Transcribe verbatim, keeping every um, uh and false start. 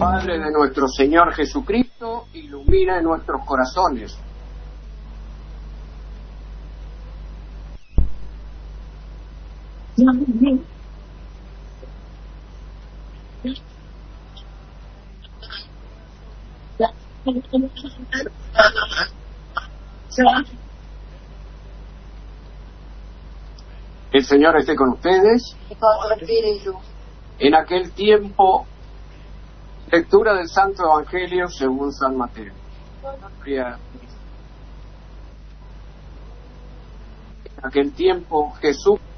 Padre de nuestro Señor Jesucristo, ilumina nuestros corazones. El Señor esté con ustedes. En aquel tiempo, lectura del Santo Evangelio según San Mateo. En aquel tiempo Jesús